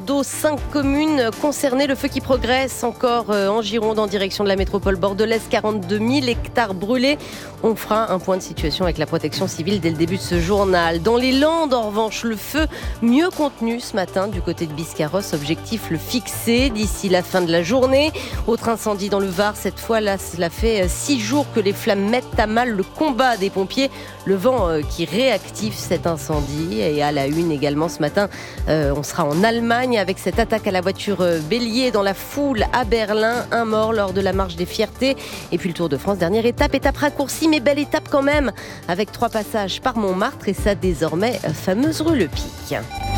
Bordeaux, 5 communes concernées. Le feu qui progresse encore en Gironde en direction de la métropole bordelaise. 42 000 hectares brûlés. On fera un point de situation avec la protection civile dès le début de ce journal. Dans les Landes, en revanche, le feu mieux contenu ce matin du côté de Biscarrosse. Objectif le fixer d'ici la fin de la journée. Autre incendie dans le Var. Cette fois, là, cela fait 6 jours que les flammes mettent à mal le combat des pompiers. Le vent qui réactive cet incendie. Et à la une également ce matin, on sera en Allemagne avec cette attaque à la voiture bélier dans la foule à Berlin. Un mort lors de la marche des fiertés. Et puis le Tour de France, dernière étape raccourcie, mais belle étape quand même, avec 3 passages par Montmartre et sa désormais fameuse rue Le Pic.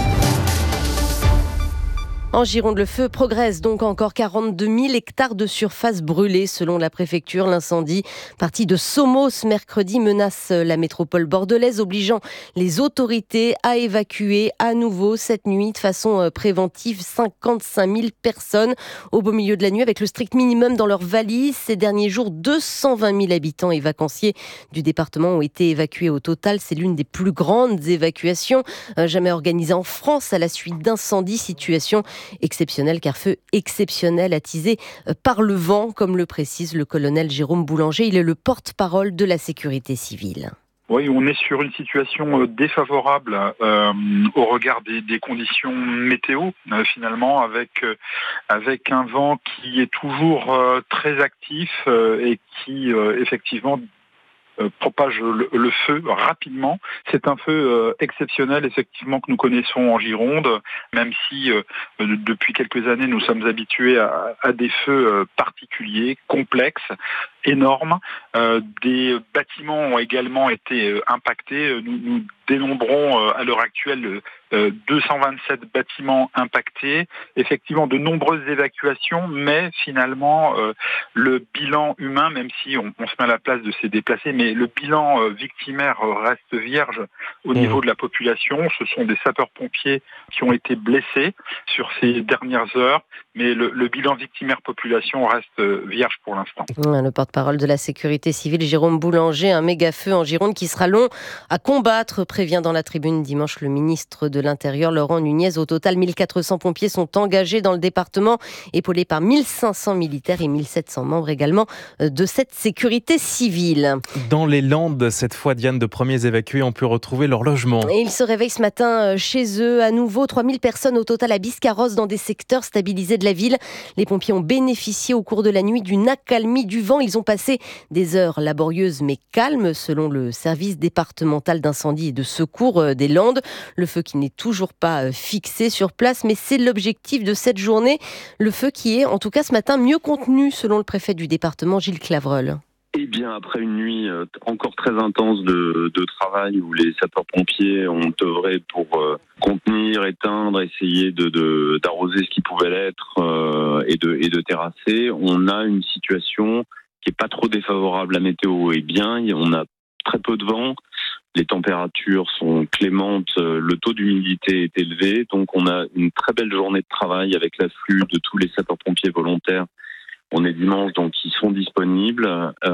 En Gironde, le feu progresse donc, encore 42 000 hectares de surface brûlée selon la préfecture. L'incendie parti de Somos mercredi menace la métropole bordelaise, obligeant les autorités à évacuer à nouveau cette nuit de façon préventive 55 000 personnes au beau milieu de la nuit avec le strict minimum dans leurs valises. Ces derniers jours, 220 000 habitants et vacanciers du département ont été évacués au total. C'est l'une des plus grandes évacuations jamais organisées en France à la suite d'incendies, situation exceptionnel car feu exceptionnel attisé par le vent, comme le précise le colonel Jérôme Boulanger. Il est le porte-parole de la sécurité civile. Oui, on est sur une situation défavorable au regard des conditions météo, finalement, avec un vent qui est toujours très actif et qui, effectivement, propage le feu rapidement. C'est un feu exceptionnel, effectivement, que nous connaissons en Gironde, même si depuis quelques années, nous sommes habitués à des feux particuliers, complexes, énormes. Des bâtiments ont également été impactés. Nous dénombrons à l'heure actuelle 227 bâtiments impactés, effectivement de nombreuses évacuations, mais finalement le bilan humain, même si on se met à la place de ces déplacés, mais le bilan victimaire reste vierge au niveau de la population. Ce sont des sapeurs-pompiers qui ont été blessés sur ces dernières heures, mais le bilan victimaire population reste vierge pour l'instant. Le porte-parole de la sécurité civile, Jérôme Boulanger, un méga-feu en Gironde qui sera long à combattre, prévient dans la tribune dimanche le ministre de l'Intérieur, Laurent Nunez. Au total, 1400 pompiers sont engagés dans le département, épaulés par 1500 militaires et 1700 membres également de cette sécurité civile. Dans les Landes, cette fois, Diane, de premiers évacués ont pu retrouver leur logement. Et ils se réveillent ce matin chez eux. À nouveau, 3000 personnes au total à Biscarrosse dans des secteurs stabilisés de la ville. Les pompiers ont bénéficié au cours de la nuit d'une accalmie du vent. Ils ont passé des heures laborieuses mais calmes, selon le service départemental d'incendie et de secours des Landes. Le feu qui n'est toujours pas fixé sur place, mais c'est l'objectif de cette journée. Le feu qui est, en tout cas ce matin, mieux contenu, selon le préfet du département, Gilles Clavreul. Eh bien, après une nuit encore très intense de travail où les sapeurs-pompiers ont œuvré pour contenir, éteindre, essayer d'arroser ce qui pouvait l'être et de terrasser, on a une situation qui est pas trop défavorable. La météo est bien, on a très peu de vent, les températures sont clémentes, le taux d'humidité est élevé, donc on a une très belle journée de travail avec l'afflux de tous les sapeurs-pompiers volontaires. On est dimanche, donc ils sont disponibles.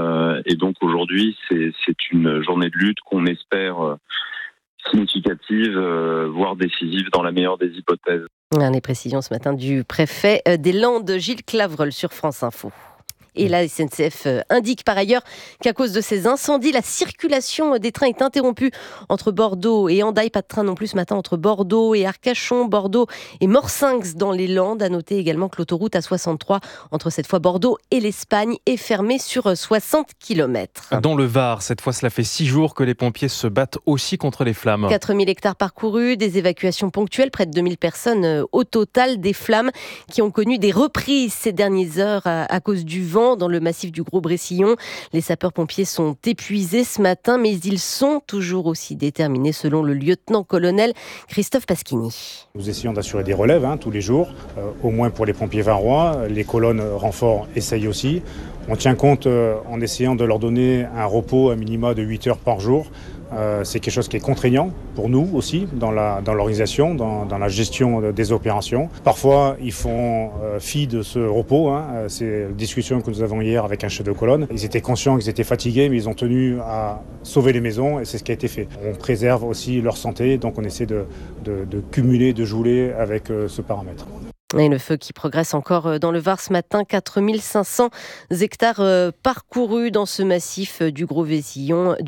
Et donc aujourd'hui, c'est une journée de lutte qu'on espère significative, voire décisive dans la meilleure des hypothèses. Les précisions ce matin du préfet des Landes, Gilles Clavreul, sur France Info. Et la SNCF indique par ailleurs qu'à cause de ces incendies, la circulation des trains est interrompue entre Bordeaux et Hendaye. Pas de train non plus ce matin entre Bordeaux et Arcachon, Bordeaux et Morsinx dans les Landes. À noter également que l'autoroute A63 entre cette fois Bordeaux et l'Espagne est fermée sur 60 km. Dans le Var, cette fois, cela fait 6 jours que les pompiers se battent aussi contre les flammes. 4000 hectares parcourus, des évacuations ponctuelles, près de 2000 personnes au total, des flammes qui ont connu des reprises ces dernières heures à cause du vent dans le massif du Gros-Brécillon. Les sapeurs-pompiers sont épuisés ce matin, mais ils sont toujours aussi déterminés, selon le lieutenant-colonel Christophe Pasquini. Nous essayons d'assurer des relèves tous les jours, au moins pour les pompiers varois. Les colonnes renforts essayent aussi. On tient compte en essayant de leur donner un repos à minima de 8 heures par jour c'est quelque chose qui est contraignant pour nous aussi dans l'organisation, dans la gestion des opérations. Parfois, ils font fi de ce repos. C'est la discussion que nous avons hier avec un chef de colonne. Ils étaient conscients qu'ils étaient fatigués, mais ils ont tenu à sauver les maisons et c'est ce qui a été fait. On préserve aussi leur santé, donc on essaie de cumuler, de jouer avec ce paramètre. Et le feu qui progresse encore dans le Var ce matin, 4500 hectares parcourus dans ce massif du Gros Bessillon,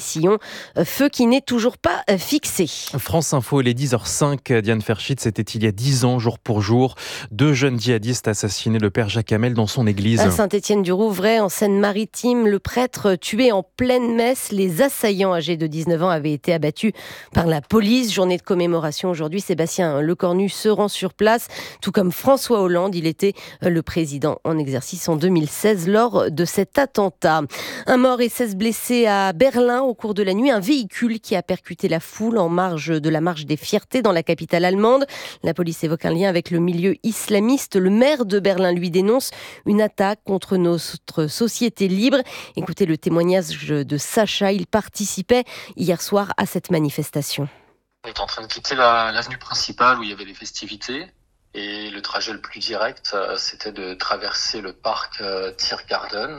feu qui n'est toujours pas fixé. France Info, il est 10h05, Diane Ferschit, c'était il y a 10 ans, jour pour jour. 2 jeunes djihadistes assassinaient le père Jacques Hamel dans son église. À Saint-Étienne-du-Rouvray, en Seine-Maritime, le prêtre tué en pleine messe. Les assaillants âgés de 19 ans avaient été abattus par la police. Journée de commémoration aujourd'hui, Sébastien Lecornu se rend sur place, tout comme François Hollande. Il était le président en exercice en 2016 lors de cet attentat. Un mort et 16 blessés à Berlin au cours de la nuit. Un véhicule qui a percuté la foule en marge de la marche des fiertés dans la capitale allemande. La police évoque un lien avec le milieu islamiste. Le maire de Berlin lui dénonce une attaque contre notre société libre. Écoutez le témoignage de Sacha. Il participait hier soir à cette manifestation. On est en train de quitter l'avenue principale où il y avait les festivités. Et le trajet le plus direct, c'était de traverser le parc Tiergarten.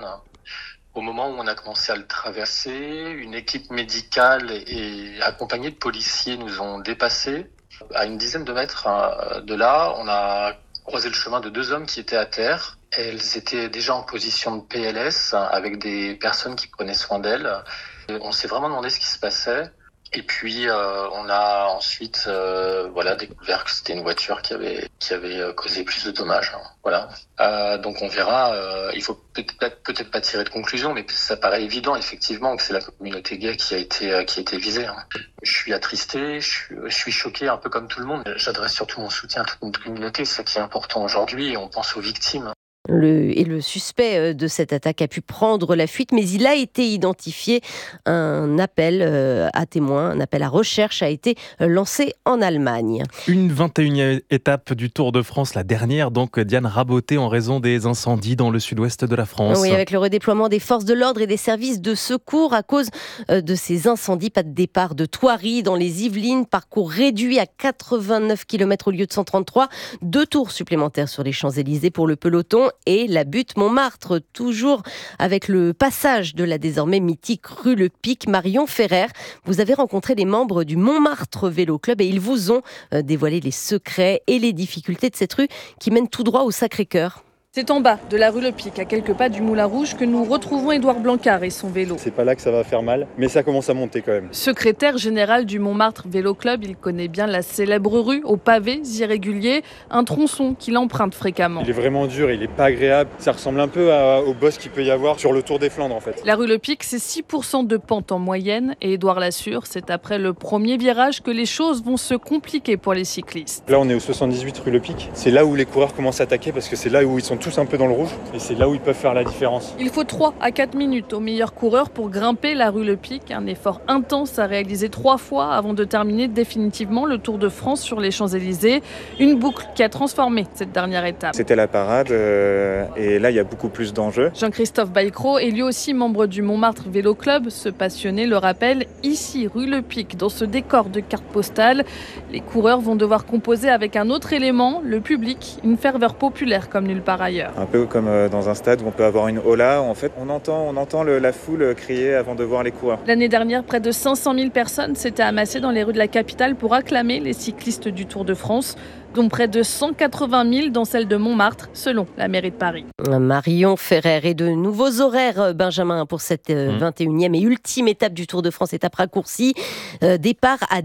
Au moment où on a commencé à le traverser, une équipe médicale et accompagnée de policiers nous ont dépassés. À une dizaine de mètres de là, on a croisé le chemin de 2 hommes qui étaient à terre. Elles étaient déjà en position de PLS avec des personnes qui prenaient soin d'elles. On s'est vraiment demandé ce qui se passait. Et puis on a ensuite découvert que c'était une voiture qui avait causé plus de dommages. Voilà. Donc on verra. Il faut peut-être pas tirer de conclusion, mais ça paraît évident effectivement que c'est la communauté gay qui a été visée. Je suis attristé, je suis choqué un peu comme tout le monde. J'adresse surtout mon soutien à toute notre communauté, c'est ce qui est important aujourd'hui. Et on pense aux victimes. Le suspect de cette attaque a pu prendre la fuite, mais il a été identifié. Un appel à témoins, un appel à recherche a été lancé en Allemagne. Une 21e étape du Tour de France, la dernière, donc Diane, rabotée en raison des incendies dans le sud-ouest de la France. Oui, avec le redéploiement des forces de l'ordre et des services de secours à cause de ces incendies. Pas de départ de Thoiry dans les Yvelines, parcours réduit à 89 km au lieu de 133. 2 tours supplémentaires sur les Champs-Élysées pour le peloton. Et la butte Montmartre, toujours avec le passage de la désormais mythique rue Le Pic. Marion Ferrer, vous avez rencontré les membres du Montmartre Vélo Club et ils vous ont dévoilé les secrets et les difficultés de cette rue qui mène tout droit au Sacré-Cœur. C'est en bas de la rue Le Pic, à quelques pas du Moulin Rouge, que nous retrouvons Édouard Blancard et son vélo. C'est pas là que ça va faire mal, mais ça commence à monter quand même. Secrétaire général du Montmartre Vélo Club, il connaît bien la célèbre rue aux pavés irréguliers, un tronçon qu'il emprunte fréquemment. Il est vraiment dur, il est pas agréable. Ça ressemble un peu au boss qu'il peut y avoir sur le Tour des Flandres en fait. La rue Le Pic, c'est 6% de pente en moyenne et Édouard l'assure, c'est après le premier virage que les choses vont se compliquer pour les cyclistes. Là on est au 78 rue Le Pic, c'est là où les coureurs commencent à attaquer parce que c'est là où ils sont tous un peu dans le rouge. Et c'est là où ils peuvent faire la différence. Il faut 3 à 4 minutes au meilleur coureur pour grimper la rue Le Pic. Un effort intense à réaliser 3 fois avant de terminer définitivement le Tour de France sur les Champs-Élysées. Une boucle qui a transformé cette dernière étape. C'était la parade et là il y a beaucoup plus d'enjeux. Jean-Christophe Bailcro est lui aussi membre du Montmartre Vélo Club. Ce passionné le rappelle, ici rue Le Pic, dans ce décor de carte postale, les coureurs vont devoir composer avec un autre élément, le public, une ferveur populaire comme nulle part ailleurs. Un peu comme dans un stade où on peut avoir une hola. En fait, on entend la foule crier avant de voir les coureurs. L'année dernière, près de 500 000 personnes s'étaient amassées dans les rues de la capitale pour acclamer les cyclistes du Tour de France, dont près de 180 000 dans celle de Montmartre, selon la mairie de Paris. Marion Ferrer, et de nouveaux horaires, Benjamin, pour cette 21e et ultime étape du Tour de France, étape raccourcie. Départ à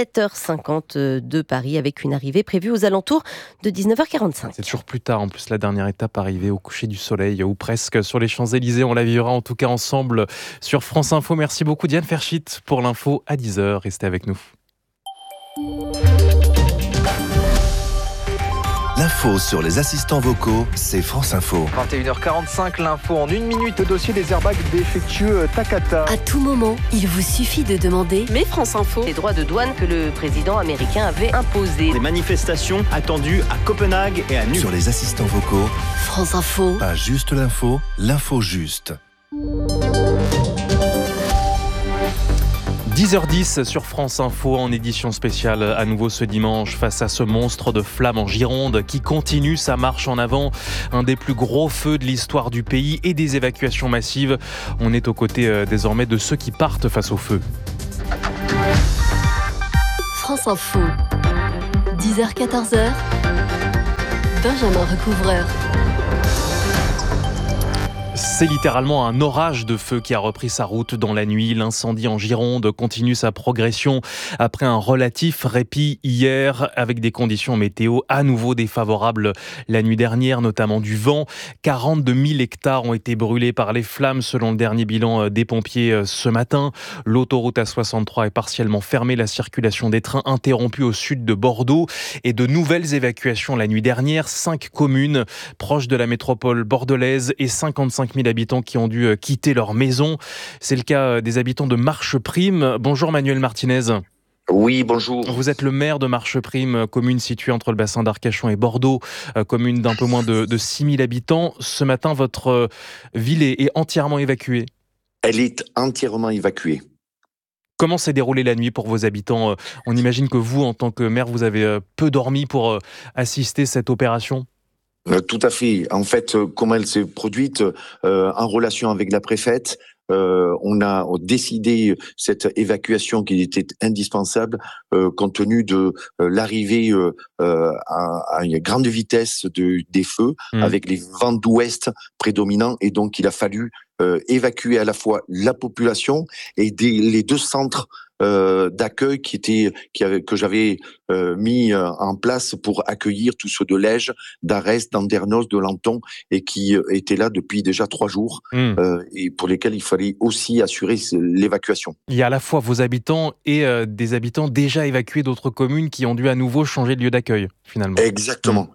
17h50 de Paris, avec une arrivée prévue aux alentours de 19h45. C'est toujours plus tard, en plus, la dernière étape arrivée au coucher du soleil, ou presque, sur les Champs-Élysées. On la vivra en tout cas ensemble sur France Info. Merci beaucoup Diane Ferschit pour l'info à 10h. Restez avec nous. L'info sur les assistants vocaux, c'est France Info. 21h45, l'info en 1 minute, le dossier des airbags défectueux Takata. À tout moment, il vous suffit de demander « Mais France Info ». Les droits de douane que le président américain avait imposés. Des manifestations attendues à Copenhague et à Nuuk. Sur les assistants vocaux, France Info. Pas juste l'info, l'info juste. 10h10 sur France Info en édition spéciale à nouveau ce dimanche face à ce monstre de flammes en Gironde qui continue sa marche en avant. Un des plus gros feux de l'histoire du pays et des évacuations massives. On est aux côtés désormais de ceux qui partent face au feu. France Info, 10h-14h, Benjamin Recouvreur. C'est littéralement un orage de feu qui a repris sa route dans la nuit. L'incendie en Gironde continue sa progression après un relatif répit hier avec des conditions météo à nouveau défavorables la nuit dernière, notamment du vent. 42 000 hectares ont été brûlés par les flammes selon le dernier bilan des pompiers ce matin. L'autoroute A63 est partiellement fermée, la circulation des trains interrompue au sud de Bordeaux et de nouvelles évacuations la nuit dernière. 5 communes proches de la métropole bordelaise et 55 000 habitants qui ont dû quitter leur maison. C'est le cas des habitants de Marcheprime. Bonjour Manuel Martinez. Oui, bonjour. Vous êtes le maire de Marcheprime, commune située entre le bassin d'Arcachon et Bordeaux, commune d'un peu moins de 6 000 habitants. Ce matin, votre ville est entièrement évacuée. Elle est entièrement évacuée. Comment s'est déroulée la nuit pour vos habitants ? On imagine que vous, en tant que maire, vous avez peu dormi pour assister à cette opération ? Tout à fait. En fait, comment elle s'est produite en relation avec la préfète, on a décidé cette évacuation qui était indispensable compte tenu de l'arrivée à une grande vitesse des feux avec les vents d'ouest prédominants et donc il a fallu évacuer à la fois la population et les 2 centres d'accueil que j'avais mis en place pour accueillir tous ceux de Lège, d'Arès, d'Andernos, de Lanton et qui étaient là depuis déjà 3 jours et pour lesquels il fallait aussi assurer l'évacuation. Il y a à la fois vos habitants et des habitants déjà évacués d'autres communes qui ont dû à nouveau changer de lieu d'accueil finalement. Exactement.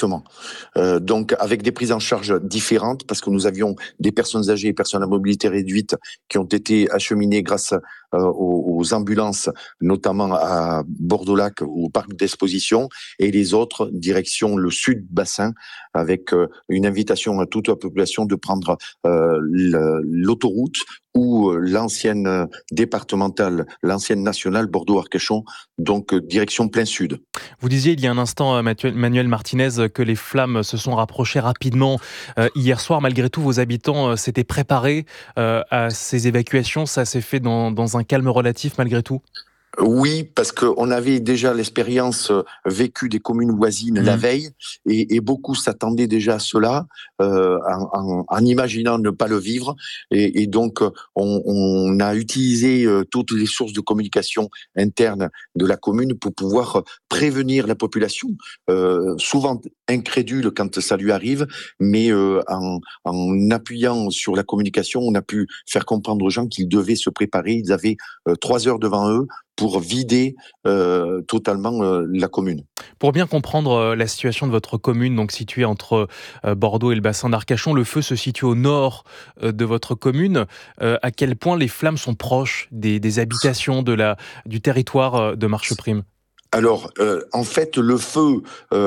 Donc avec des prises en charge différentes parce que nous avions des personnes âgées et personnes à mobilité réduite qui ont été acheminées grâce aux ambulances, notamment à Bordeaux-Lac, au parc d'exposition, et les autres, direction le sud-bassin, avec une invitation à toute la population de prendre l'autoroute ou l'ancienne départementale, l'ancienne nationale Bordeaux-Arcachon, donc direction plein sud. Vous disiez il y a un instant, Manuel Martinez, que les flammes se sont rapprochées rapidement. Hier soir, malgré tout, vos habitants s'étaient préparés à ces évacuations. Ça s'est fait dans un calme relatif malgré tout ? Oui, parce qu'on avait déjà l'expérience vécue des communes voisines la veille et beaucoup s'attendaient déjà à cela en imaginant ne pas le vivre et donc on a utilisé toutes les sources de communication internes de la commune pour pouvoir prévenir la population, souvent incrédule quand ça lui arrive, mais en appuyant sur la communication, on a pu faire comprendre aux gens qu'ils devaient se préparer, ils avaient 3 heures devant eux pour vider totalement la commune. Pour bien comprendre la situation de votre commune, donc située entre Bordeaux et le bassin d'Arcachon, le feu se situe au nord de votre commune. À quel point les flammes sont proches des habitations du territoire de Marcheprime ? Alors, en fait, le feu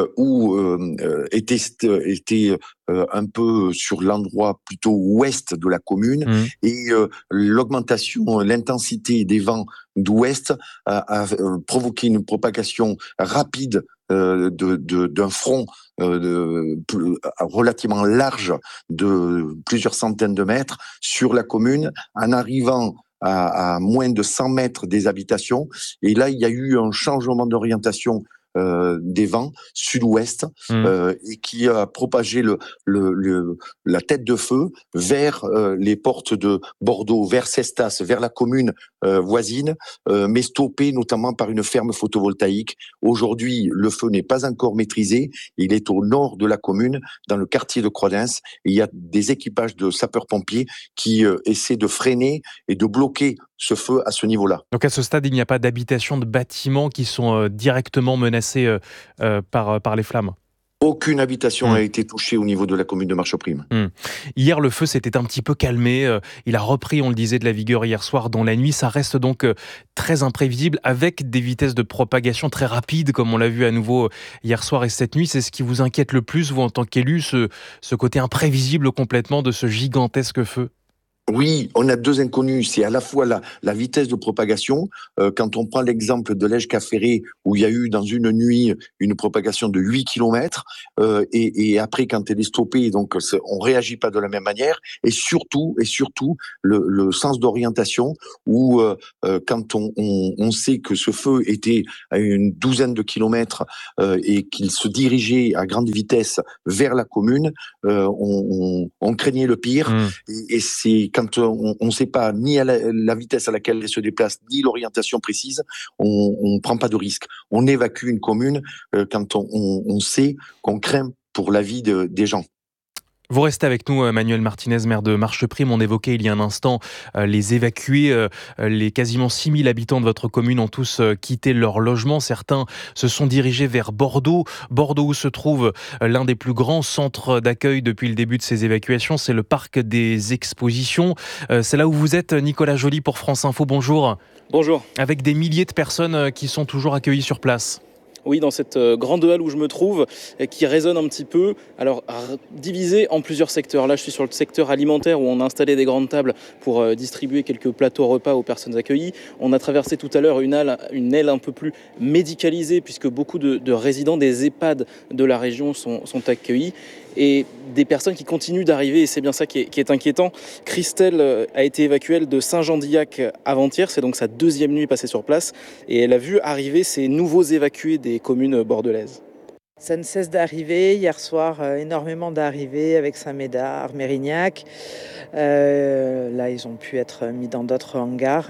était un peu sur l'endroit plutôt ouest de la commune et l'augmentation, l'intensité des vents d'ouest a provoqué une propagation rapide d'un front relativement large de plusieurs centaines de mètres sur la commune en arrivant à moins de 100 mètres des habitations. Et là, il y a eu un changement d'orientation des vents sud-ouest et qui a propagé la tête de feu vers les portes de Bordeaux, vers Cestas, vers la commune voisine, mais stoppé notamment par une ferme photovoltaïque. Aujourd'hui, le feu n'est pas encore maîtrisé. Il est au nord de la commune, dans le quartier de Croix-Dens. Il y a des équipages de sapeurs-pompiers qui essaient de freiner et de bloquer ce feu à ce niveau-là. Donc à ce stade, il n'y a pas d'habitations, de bâtiments qui sont directement menacés par les flammes ? Aucune habitation n'a été touchée au niveau de la commune de Marcheprime. Hier, le feu s'était un petit peu calmé. Il a repris, on le disait, de la vigueur hier soir dans la nuit. Ça reste donc très imprévisible avec des vitesses de propagation très rapides, comme on l'a vu à nouveau hier soir et cette nuit. C'est ce qui vous inquiète le plus, vous, en tant qu'élu, ce côté imprévisible complètement de ce gigantesque feu ? Oui, on a deux inconnus. C'est à la fois la vitesse de propagation. Quand on prend l'exemple de l'Ège-Cap-Ferré, où il y a eu dans une nuit une propagation de 8 kilomètres, et après quand elle est stoppée, donc on réagit pas de la même manière. Et surtout, le sens d'orientation, où quand on sait que ce feu était à une douzaine de kilomètres et qu'il se dirigeait à grande vitesse vers la commune, on craignait le pire. Et c'est quand on ne sait pas ni à la vitesse à laquelle elle se déplace, ni l'orientation précise, on ne prend pas de risque. On évacue une commune quand on sait qu'on craint pour la vie des gens. Vous restez avec nous, Manuel Martinez, maire de Marcheprime. On évoquait il y a un instant les évacués. Les quasiment 6000 habitants de votre commune ont tous quitté leur logement. Certains se sont dirigés vers Bordeaux. Bordeaux, où se trouve l'un des plus grands centres d'accueil depuis le début de ces évacuations. C'est le parc des expositions. C'est là où vous êtes, Nicolas Joly, pour France Info. Bonjour. Bonjour. Avec des milliers de personnes qui sont toujours accueillies sur place. Oui, dans cette grande halle où je me trouve, qui résonne un petit peu, alors divisée en plusieurs secteurs. Là, je suis sur le secteur alimentaire où on a installé des grandes tables pour distribuer quelques plateaux repas aux personnes accueillies. On a traversé tout à l'heure une aile un peu plus médicalisée, puisque beaucoup de résidents des EHPAD de la région sont accueillis. Et des personnes qui continuent d'arriver, et c'est bien ça qui est inquiétant. Christelle a été évacuée de Saint-Jean-d'Illac avant-hier, c'est donc sa deuxième nuit passée sur place, et elle a vu arriver ces nouveaux évacués des communes bordelaises. Ça ne cesse d'arriver. Hier soir, énormément d'arrivées avec Saint-Médard, Mérignac. Là, ils ont pu être mis dans d'autres hangars.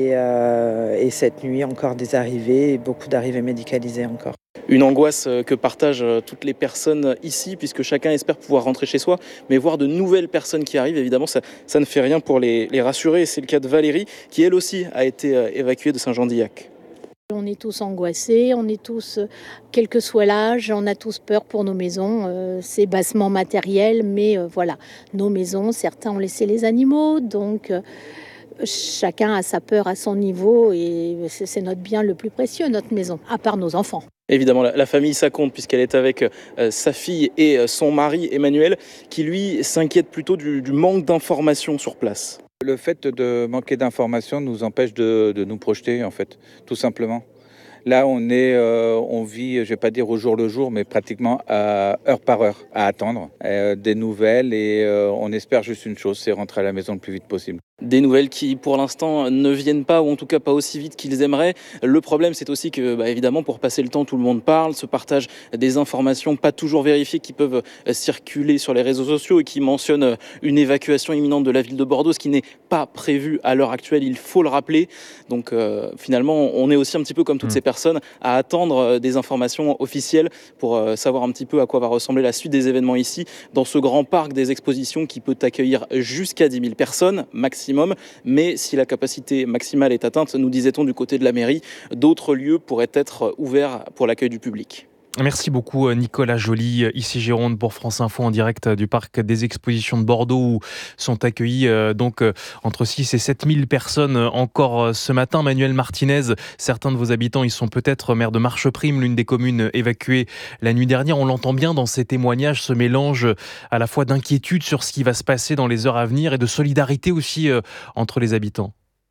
Et cette nuit, encore des arrivées, et beaucoup d'arrivées médicalisées encore. Une angoisse que partagent toutes les personnes ici, puisque chacun espère pouvoir rentrer chez soi, mais voir de nouvelles personnes qui arrivent, évidemment, ça ne fait rien pour les rassurer. C'est le cas de Valérie, qui elle aussi a été évacuée de Saint-Jean-d'Illac. On est tous angoissés, on est tous, quel que soit l'âge, on a tous peur pour nos maisons. C'est bassement matériel, mais voilà, nos maisons, certains ont laissé les animaux, donc chacun a sa peur à son niveau et c'est notre bien le plus précieux, notre maison, à part nos enfants. Évidemment, la famille, ça compte, puisqu'elle est avec sa fille et son mari, Emmanuel, qui lui s'inquiète plutôt du manque d'informations sur place. Le fait de manquer d'informations nous empêche de nous projeter, en fait, tout simplement. Là, on vit, je ne vais pas dire au jour le jour, mais pratiquement heure par heure, à attendre des nouvelles. Et on espère juste une chose, c'est rentrer à la maison le plus vite possible. Des nouvelles qui, pour l'instant, ne viennent pas, ou en tout cas pas aussi vite qu'ils aimeraient. Le problème, c'est aussi que, évidemment, pour passer le temps, tout le monde parle, se partage des informations pas toujours vérifiées qui peuvent circuler sur les réseaux sociaux et qui mentionnent une évacuation imminente de la ville de Bordeaux, ce qui n'est pas prévu à l'heure actuelle, il faut le rappeler. Donc, finalement, on est aussi un petit peu comme toutes ces personnes à attendre des informations officielles pour savoir un petit peu à quoi va ressembler la suite des événements ici, dans ce grand parc des expositions qui peut accueillir jusqu'à 10 000 personnes, maximum. Mais si la capacité maximale est atteinte, nous disait-on du côté de la mairie, d'autres lieux pourraient être ouverts pour l'accueil du public. Merci beaucoup Nicolas Joly, ici Gironde pour France Info en direct du parc des expositions de Bordeaux où sont accueillis entre 6 et 7 000 personnes encore ce matin. Manuel Martinez, certains de vos habitants, ils sont peut-être maire de Marcheprime, l'une des communes évacuées la nuit dernière. On l'entend bien dans ces témoignages, ce mélange à la fois d'inquiétude sur ce qui va se passer dans les heures à venir et de solidarité aussi entre les habitants.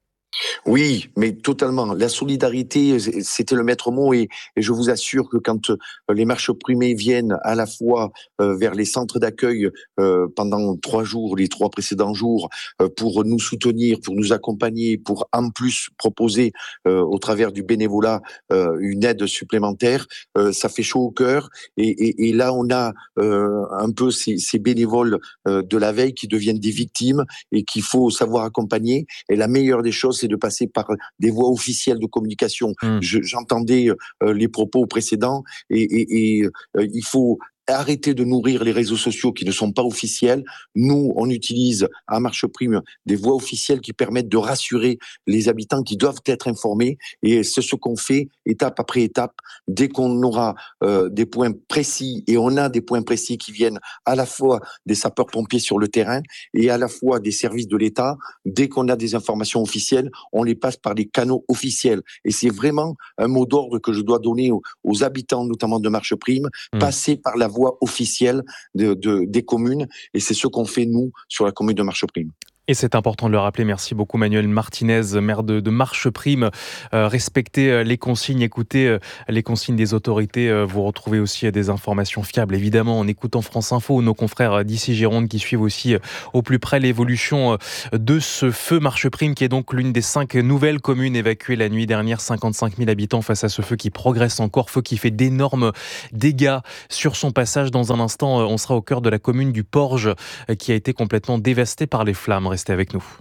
Oui, mais totalement. La solidarité, c'était le maître mot et je vous assure que quand les Marcheprimés viennent à la fois vers les centres d'accueil pendant 3 jours, les 3 précédents jours, pour nous soutenir, pour nous accompagner, pour en plus proposer au travers du bénévolat une aide supplémentaire, ça fait chaud au cœur. Et là, on a un peu ces bénévoles de la veille qui deviennent des victimes et qu'il faut savoir accompagner. Et la meilleure des choses, c'est de passer par des voies officielles de communication. J'entendais les propos précédents et il faut arrêter de nourrir les réseaux sociaux qui ne sont pas officiels. Nous, on utilise à Marcheprime des voies officielles qui permettent de rassurer les habitants qui doivent être informés. Et c'est ce qu'on fait étape après étape. Dès qu'on aura des points précis, et on a des points précis qui viennent à la fois des sapeurs-pompiers sur le terrain et à la fois des services de l'État, dès qu'on a des informations officielles, on les passe par les canaux officiels. Et c'est vraiment un mot d'ordre que je dois donner aux habitants, notamment de Marcheprime, passer par la voie officielle des communes, et c'est ce qu'on fait nous sur la commune de Marcheprime. Et c'est important de le rappeler. Merci beaucoup Manuel Martinez, maire de Marcheprime. Respectez les consignes, écoutez les consignes des autorités. Vous retrouvez aussi des informations fiables, évidemment, en écoutant France Info ou nos confrères d'ici Gironde qui suivent aussi au plus près l'évolution de ce feu. Marcheprime qui est donc l'une des 5 nouvelles communes évacuées la nuit dernière. 55 000 habitants face à ce feu qui progresse encore, feu qui fait d'énormes dégâts sur son passage. Dans un instant, on sera au cœur de la commune du Porge qui a été complètement dévastée par les flammes. Restez avec nous.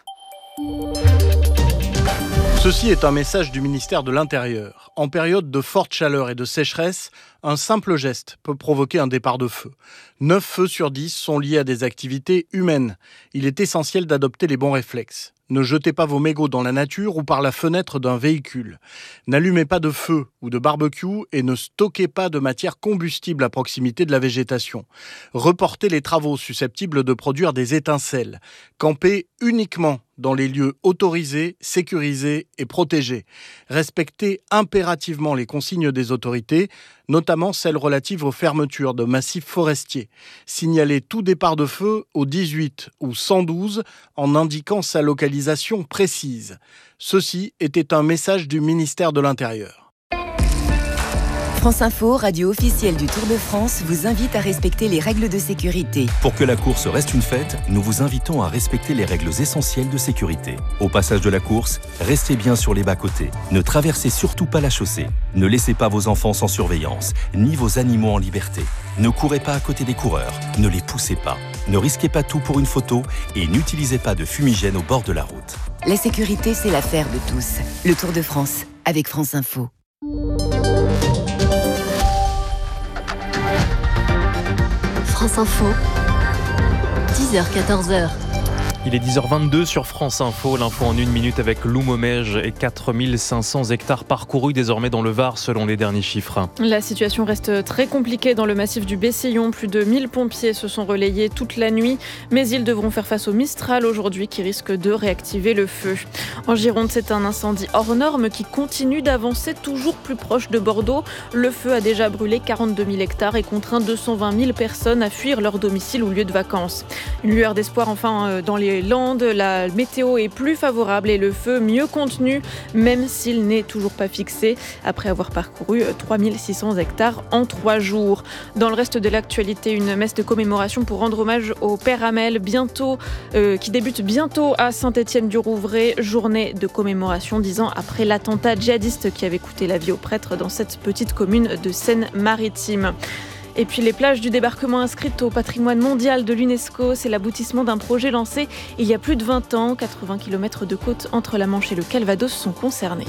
Ceci est un message du ministère de l'Intérieur. En période de forte chaleur et de sécheresse, un simple geste peut provoquer un départ de feu. 9 feux sur 10 sont liés à des activités humaines. Il est essentiel d'adopter les bons réflexes. Ne jetez pas vos mégots dans la nature ou par la fenêtre d'un véhicule. N'allumez pas de feu ou de barbecue et ne stockez pas de matière combustible à proximité de la végétation. Reportez les travaux susceptibles de produire des étincelles. Campez uniquement dans les lieux autorisés, sécurisés et protégés. Respectez impérativement les consignes des autorités, notamment celles relatives aux fermetures de massifs forestiers. Signalez tout départ de feu au 18 ou 112 en indiquant sa localisation précise. Ceci était un message du ministère de l'Intérieur. France Info, radio officielle du Tour de France, vous invite à respecter les règles de sécurité. Pour que la course reste une fête, nous vous invitons à respecter les règles essentielles de sécurité. Au passage de la course, restez bien sur les bas-côtés. Ne traversez surtout pas la chaussée. Ne laissez pas vos enfants sans surveillance, ni vos animaux en liberté. Ne courez pas à côté des coureurs, ne les poussez pas. Ne risquez pas tout pour une photo et n'utilisez pas de fumigène au bord de la route. La sécurité, c'est l'affaire de tous. Le Tour de France, avec France Info. France Info, 10h-14h. Il est 10h22 sur France Info, l'info en 1 minute avec Lou Momège et 4500 hectares parcourus désormais dans le Var selon les derniers chiffres. La situation reste très compliquée dans le massif du Bessillon. Plus de 1000 pompiers se sont relayés toute la nuit, mais ils devront faire face au Mistral aujourd'hui qui risque de réactiver le feu. En Gironde, c'est un incendie hors norme qui continue d'avancer toujours plus proche de Bordeaux. Le feu a déjà brûlé 42 000 hectares et contraint 220 000 personnes à fuir leur domicile ou lieu de vacances. Une lueur d'espoir enfin dans les Landes, la météo est plus favorable et le feu mieux contenu, même s'il n'est toujours pas fixé, après avoir parcouru 3600 hectares en 3 jours. Dans le reste de l'actualité, une messe de commémoration pour rendre hommage au Père Hamel, qui débute bientôt à Saint-Étienne-du-Rouvray, journée de commémoration 10 ans après l'attentat djihadiste qui avait coûté la vie au prêtre dans cette petite commune de Seine-Maritime. Et puis les plages du débarquement inscrites au patrimoine mondial de l'UNESCO, c'est l'aboutissement d'un projet lancé il y a plus de 20 ans. 80 km de côte entre la Manche et le Calvados sont concernés.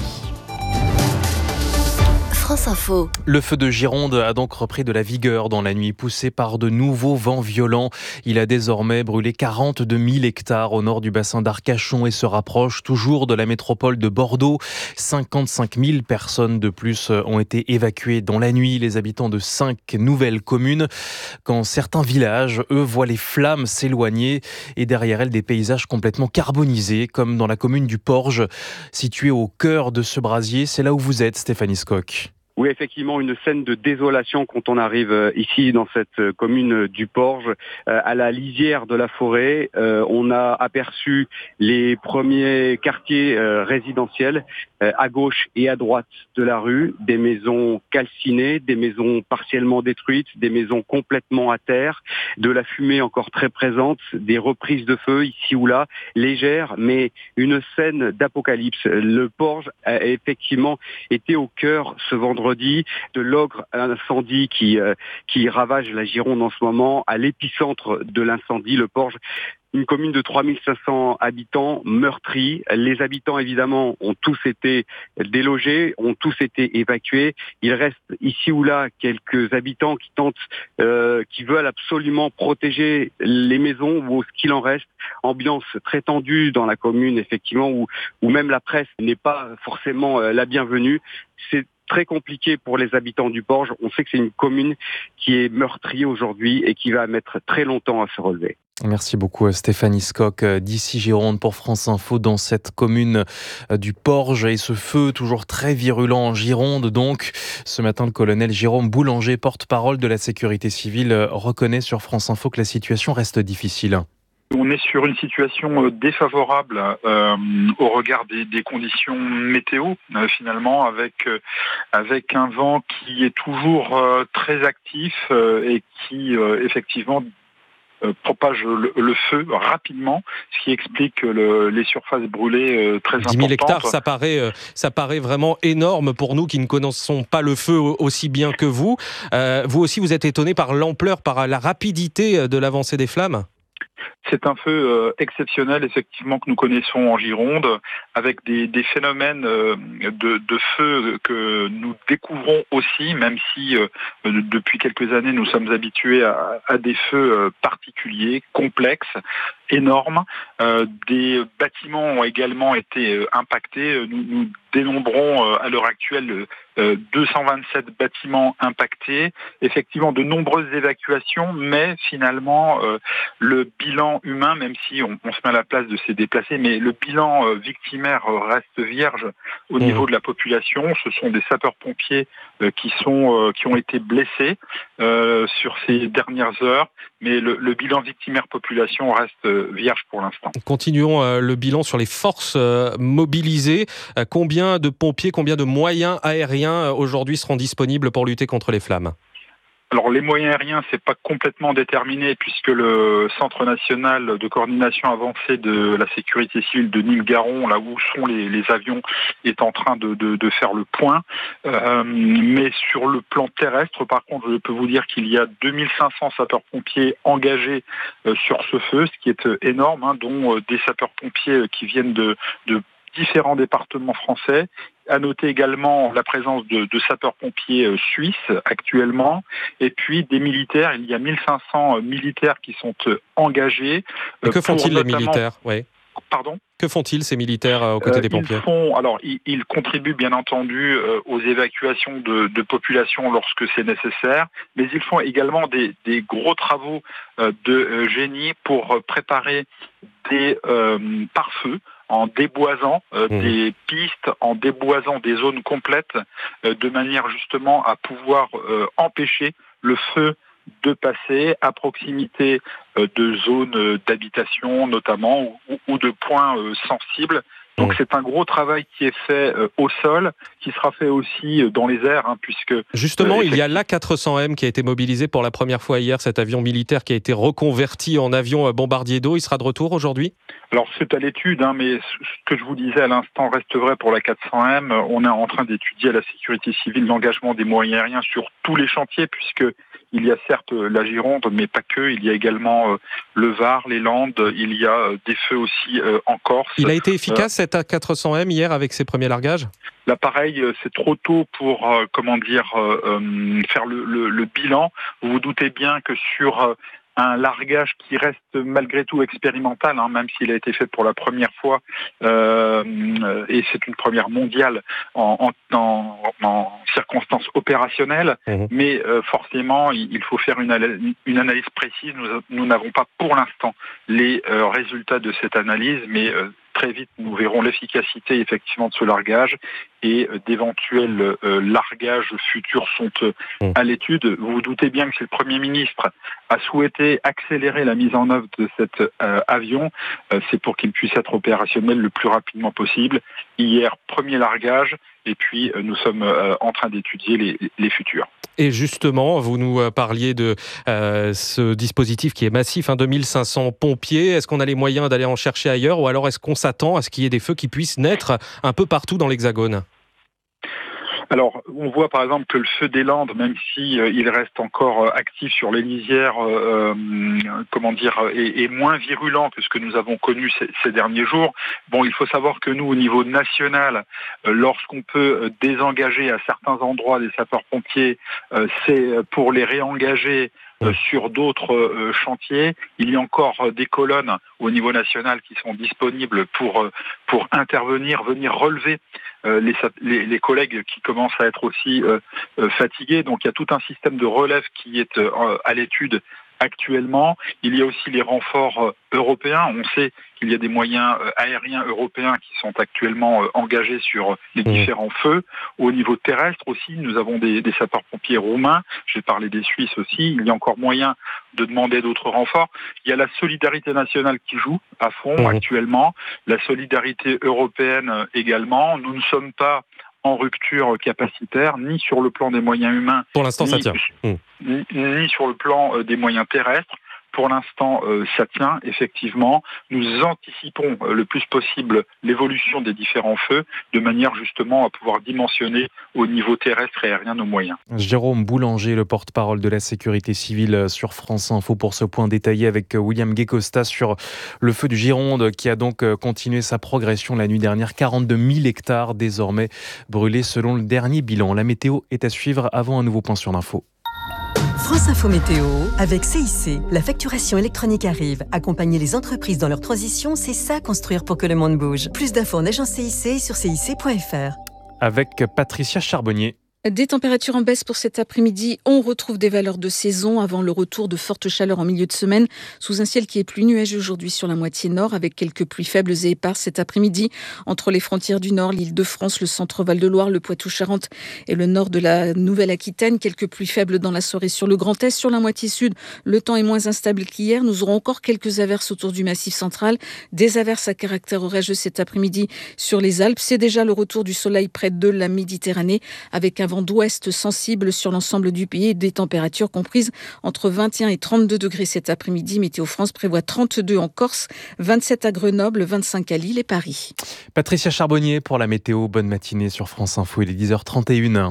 France Info. Le feu de Gironde a donc repris de la vigueur dans la nuit, poussé par de nouveaux vents violents. Il a désormais brûlé 42 000 hectares au nord du bassin d'Arcachon et se rapproche toujours de la métropole de Bordeaux. 55 000 personnes de plus ont été évacuées dans la nuit, les habitants de 5 nouvelles communes. Quand certains villages, eux, voient les flammes s'éloigner et derrière elles des paysages complètement carbonisés, comme dans la commune du Porge, située au cœur de ce brasier. C'est là où vous êtes, Stéphanie Skock. Oui, effectivement, une scène de désolation quand on arrive ici dans cette commune du Porge, à la lisière de la forêt. On a aperçu les premiers quartiers résidentiels à gauche et à droite de la rue, des maisons calcinées, des maisons partiellement détruites, des maisons complètement à terre, de la fumée encore très présente, des reprises de feu ici ou là, légères, mais une scène d'apocalypse. Le Porge a effectivement été au cœur ce vendredi de l'ogre incendie qui ravage la Gironde en ce moment, à l'épicentre de l'incendie, le Porge. Une commune de 3500 habitants meurtris. Les habitants, évidemment, ont tous été délogés, ont tous été évacués. Il reste ici ou là quelques habitants qui veulent absolument protéger les maisons ou ce qu'il en reste. Ambiance très tendue dans la commune, effectivement, où même la presse n'est pas forcément la bienvenue. C'est très compliqué pour les habitants du Porge. On sait que c'est une commune qui est meurtrie aujourd'hui et qui va mettre très longtemps à se relever. Merci beaucoup Stéphanie Skock d'ici Gironde pour France Info dans cette commune du Porge et ce feu toujours très virulent en Gironde. Donc ce matin le colonel Jérôme Boulanger, porte-parole de la sécurité civile, reconnaît sur France Info que la situation reste difficile. On est sur une situation défavorable au regard des conditions météo, finalement, avec un vent qui est toujours très actif et qui, effectivement, propage le feu rapidement, ce qui explique les surfaces brûlées très importantes. 10 000 hectares, ça paraît vraiment énorme pour nous qui ne connaissons pas le feu aussi bien que vous. Vous aussi, vous êtes étonné par l'ampleur, par la rapidité de l'avancée des flammes ? C'est un feu exceptionnel, effectivement, que nous connaissons en Gironde, avec des phénomènes de feu que nous découvrons aussi, même si depuis quelques années nous sommes habitués à des feux particuliers, complexes, énormes. Des bâtiments ont également été impactés. Nous dénombrons à l'heure actuelle 227 bâtiments impactés, effectivement de nombreuses évacuations, mais finalement le bilan humain, même si on se met à la place de ces déplacés, mais le bilan victimaire reste vierge au niveau de la population. Ce sont des sapeurs-pompiers qui ont été blessés sur ces dernières heures, mais le bilan victimaire population reste vierge pour l'instant. Continuons le bilan sur les forces mobilisées. Combien de pompiers, combien de moyens aériens aujourd'hui seront disponibles pour lutter contre les flammes ? Alors les moyens aériens, c'est pas complètement déterminé puisque le Centre national de coordination avancée de la sécurité civile de Nîmes-Garon, là où sont les avions, est en train de faire le point. Mais sur le plan terrestre, par contre, je peux vous dire qu'il y a 2500 sapeurs-pompiers engagés sur ce feu, ce qui est énorme, dont des sapeurs-pompiers qui viennent de différents départements français. À noter également la présence de sapeurs-pompiers suisses actuellement, et puis des militaires. Il y a 1500 militaires qui sont engagés. Que font-ils les militaires ? Pardon ? Que font-ils ces militaires aux côtés des pompiers ? Ils contribuent bien entendu aux évacuations de population lorsque c'est nécessaire, mais ils font également des gros travaux de génie pour préparer des pare-feux, en déboisant des pistes, en déboisant des zones complètes, de manière justement à pouvoir empêcher le feu de passer à proximité de zones d'habitation notamment ou de points sensibles. Donc c'est un gros travail qui est fait au sol, qui sera fait aussi dans les airs, puisque... Justement, il y a l'A400M qui a été mobilisé pour la première fois hier, cet avion militaire qui a été reconverti en avion bombardier d'eau. Il sera de retour aujourd'hui ? Alors c'est à l'étude, mais ce que je vous disais à l'instant reste vrai pour la 400M. On est en train d'étudier à la sécurité civile l'engagement des moyens aériens sur tous les chantiers, puisque il y a certes la Gironde, mais pas que. Il y a également le Var, les Landes. Il y a des feux aussi en Corse. Il a été efficace cet A400M hier avec ses premiers largages ? L'appareil, c'est trop tôt pour faire le bilan. Vous vous doutez bien que sur un largage qui reste malgré tout expérimental, même s'il a été fait pour la première fois, et c'est une première mondiale en circonstances opérationnelles, mais forcément il faut faire une analyse précise. Nous n'avons pas pour l'instant les résultats de cette analyse, mais très vite, nous verrons l'efficacité effectivement de ce largage et d'éventuels largages futurs sont à l'étude. Vous vous doutez bien que si le Premier ministre a souhaité accélérer la mise en œuvre de cet avion, c'est pour qu'il puisse être opérationnel le plus rapidement possible. Hier, premier largage, et puis nous sommes en train d'étudier les futurs. Et justement, vous nous parliez de ce dispositif qui est massif, 2500 pompiers. Est-ce qu'on a les moyens d'aller en chercher ailleurs, ou alors est-ce qu'on s'attend à ce qu'il y ait des feux qui puissent naître un peu partout dans l'Hexagone ? Alors, on voit par exemple que le feu des Landes, même si il reste encore actif sur les lisières, est moins virulent que ce que nous avons connu ces derniers jours. Bon, il faut savoir que nous, au niveau national, lorsqu'on peut désengager à certains endroits des sapeurs-pompiers, c'est pour les réengager sur d'autres chantiers. Il y a encore des colonnes au niveau national qui sont disponibles pour intervenir, venir relever les collègues qui commencent à être aussi fatigués. Donc il y a tout un système de relève qui est à l'étude actuellement. Il y a aussi les renforts européens. On sait qu'il y a des moyens aériens européens qui sont actuellement engagés sur les différents feux. Au niveau terrestre aussi, nous avons des sapeurs-pompiers roumains. J'ai parlé des Suisses aussi. Il y a encore moyen de demander d'autres renforts. Il y a la solidarité nationale qui joue à fond actuellement. La solidarité européenne également. Nous ne sommes pas en rupture capacitaire, ni sur le plan des moyens humains. Pour l'instant, ça tient. Ni sur le plan des moyens terrestres. Pour l'instant, ça tient, effectivement. Nous anticipons le plus possible l'évolution des différents feux, de manière justement à pouvoir dimensionner au niveau terrestre et aérien nos moyens. Jérôme Boulanger, le porte-parole de la sécurité civile sur France Info pour ce point détaillé avec William Guécosta sur le feu du Gironde qui a donc continué sa progression la nuit dernière. 42 000 hectares désormais brûlés selon le dernier bilan. La météo est à suivre avant un nouveau point sur l'info. France Info Météo, avec CIC. La facturation électronique arrive. Accompagner les entreprises dans leur transition, c'est ça construire pour que le monde bouge. Plus d'infos en agence CIC sur cic.fr. Avec Patricia Charbonnier. Des températures en baisse pour cet après-midi. On retrouve des valeurs de saison avant le retour de fortes chaleurs en milieu de semaine, sous un ciel qui est plus nuageux aujourd'hui sur la moitié nord, avec quelques pluies faibles et éparses cet après-midi entre les frontières du nord, l'Île-de-France, le centre Val-de-Loire, le Poitou-Charentes et le nord de la Nouvelle-Aquitaine. Quelques pluies faibles dans la soirée sur le Grand Est. Sur la moitié sud, le temps est moins instable qu'hier. Nous aurons encore quelques averses autour du Massif central, des averses à caractère orageux cet après-midi sur les Alpes. C'est déjà le retour du soleil près de la Méditerranée, avec un vent d'ouest sensible sur l'ensemble du pays et des températures comprises entre 21 et 32 degrés cet après-midi. Météo France prévoit 32 en Corse, 27 à Grenoble, 25 à Lille et Paris. Patricia Charbonnier pour la météo. Bonne matinée sur France Info, il est 10h31.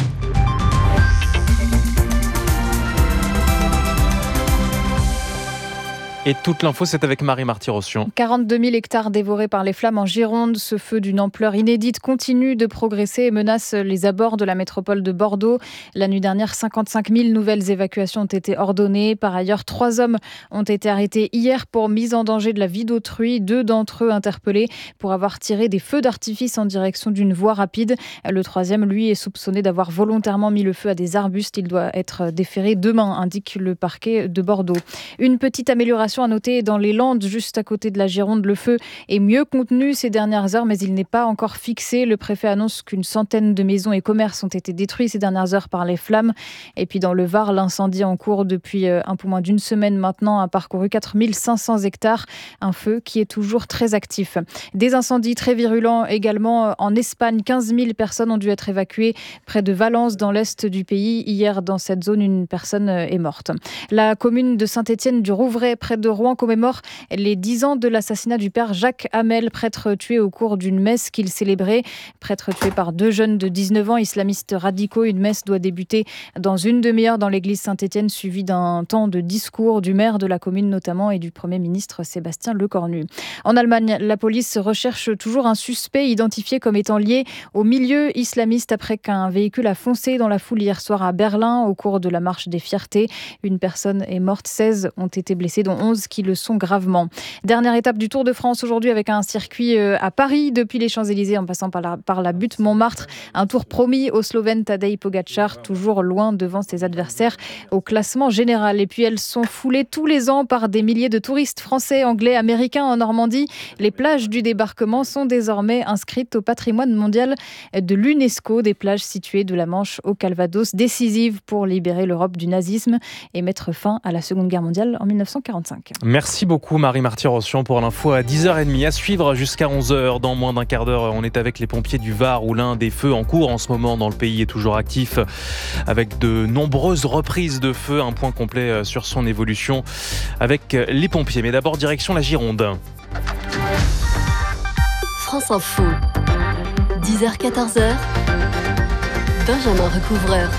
Et toute l'info, c'est avec Marie Marty-Rossian. 42 000 hectares dévorés par les flammes en Gironde. Ce feu d'une ampleur inédite continue de progresser et menace les abords de la métropole de Bordeaux. La nuit dernière, 55 000 nouvelles évacuations ont été ordonnées. Par ailleurs, 3 hommes ont été arrêtés hier pour mise en danger de la vie d'autrui. 2 d'entre eux interpellés pour avoir tiré des feux d'artifice en direction d'une voie rapide. Le 3e, lui, est soupçonné d'avoir volontairement mis le feu à des arbustes. Il doit être déféré demain, indique le parquet de Bordeaux. Une petite amélioration à noter dans les Landes, juste à côté de la Gironde. Le feu est mieux contenu ces dernières heures, mais il n'est pas encore fixé. Le préfet annonce qu'une centaine de maisons et commerces ont été détruits ces dernières heures par les flammes. Et puis dans le Var, l'incendie en cours depuis un peu moins d'une semaine maintenant a parcouru 4500 hectares. Un feu qui est toujours très actif. Des incendies très virulents également en Espagne. 15 000 personnes ont dû être évacuées près de Valence, dans l'est du pays. Hier, dans cette zone, une personne est morte. La commune de Saint-Étienne du Rouvray, près de Rouen, commémore les 10 ans de l'assassinat du père Jacques Hamel, prêtre tué au cours d'une messe qu'il célébrait. Prêtre tué par 2 jeunes de 19 ans, islamistes radicaux. Une messe doit débuter dans une demi-heure dans l'église Saint-Étienne, suivie d'un temps de discours du maire de la commune notamment et du Premier ministre Sébastien Lecornu. En Allemagne, la police recherche toujours un suspect identifié comme étant lié au milieu islamiste après qu'un véhicule a foncé dans la foule hier soir à Berlin au cours de la marche des fiertés. Une personne est morte, 16 ont été blessés, dont 11 qui le sont gravement. Dernière étape du Tour de France aujourd'hui avec un circuit à Paris depuis les Champs-Élysées en passant par la butte Montmartre. Un tour promis au Slovène Tadej Pogačar, toujours loin devant ses adversaires au classement général. Et puis elles sont foulées tous les ans par des milliers de touristes français, anglais, américains en Normandie. Les plages du débarquement sont désormais inscrites au patrimoine mondial de l'UNESCO, des plages situées de la Manche au Calvados, décisives pour libérer l'Europe du nazisme et mettre fin à la Seconde Guerre mondiale en 1945. Merci beaucoup Marie Marty-Rossian pour l'info à 10h30. À suivre jusqu'à 11h. Dans moins d'un quart d'heure, on est avec les pompiers du Var où l'un des feux en cours en ce moment dans le pays est toujours actif avec de nombreuses reprises de feu. Un point complet sur son évolution avec les pompiers. Mais d'abord, direction la Gironde. France Info, 10h-14h, Benjamin Recouvreur.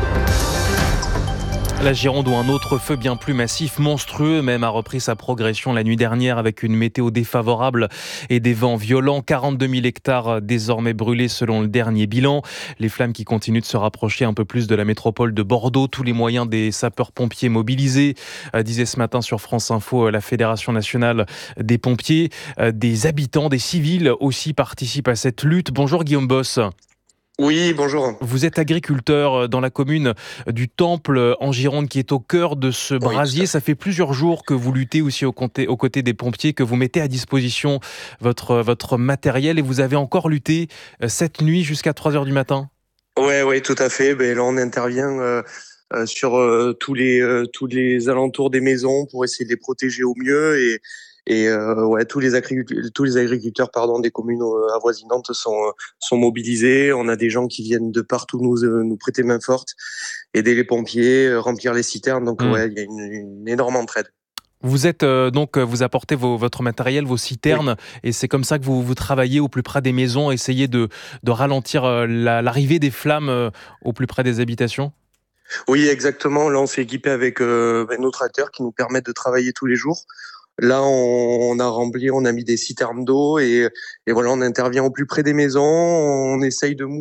La Gironde où un autre feu bien plus massif, monstrueux même, a repris sa progression la nuit dernière avec une météo défavorable et des vents violents. 42 000 hectares désormais brûlés selon le dernier bilan. Les flammes qui continuent de se rapprocher un peu plus de la métropole de Bordeaux. Tous les moyens des sapeurs-pompiers mobilisés, disait ce matin sur France Info la Fédération nationale des pompiers. Des habitants, des civils aussi participent à cette lutte. Bonjour Guillaume Boss. Oui, bonjour. Vous êtes agriculteur dans la commune du Temple en Gironde qui est au cœur de ce brasier. Ça fait plusieurs jours que vous luttez aussi aux côtés des pompiers, que vous mettez à disposition votre matériel et vous avez encore lutté cette nuit jusqu'à 3h du matin. Ouais, tout à fait. Là, on intervient sur tous les alentours des maisons pour essayer de les protéger au mieux et tous les agriculteurs des communes avoisinantes sont mobilisés. On a des gens qui viennent de partout nous prêter main forte, aider les pompiers, remplir les citernes. Donc il y a une énorme entraide. Vous êtes vous apportez votre matériel, vos citernes, et c'est comme ça que vous travaillez au plus près des maisons, essayez de ralentir l'arrivée des flammes au plus près des habitations. Oui, exactement. Là, on s'est équipé avec nos tracteurs qui nous permettent de travailler tous les jours. Là, on a mis des citernes d'eau et voilà, on intervient au plus près des maisons. On essaye de